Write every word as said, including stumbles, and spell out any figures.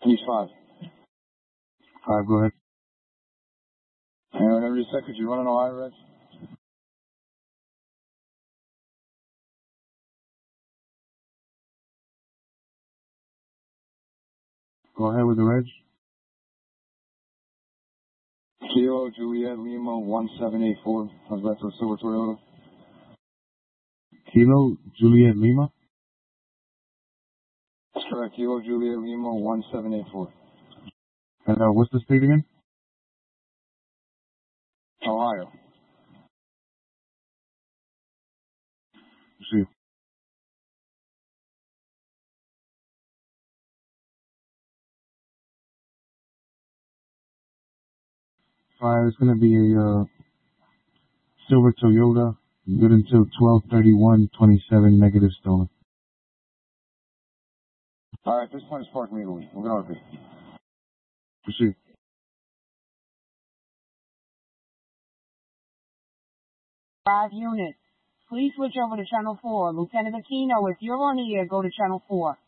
He's five. Five, go ahead. And whenever you said, could you run an Ohio Reg? Go ahead with the reg. Kilo Juliet Lima one seven eight four. How's that for a silver Toyota? Kilo Juliet Lima? That's correct. Kilo Juliet Lima one seven eight four. And uh, what's the state again? Ohio. Let's see. Five, it's going to be a uh, silver Toyota, good until twelve thirty-one twenty-seven, negative stolen. All right, this one is parked legally. We're going to repeat. Proceed. Five units. Please switch over to channel four. Lieutenant Aquino, if you're on the air, go to channel four.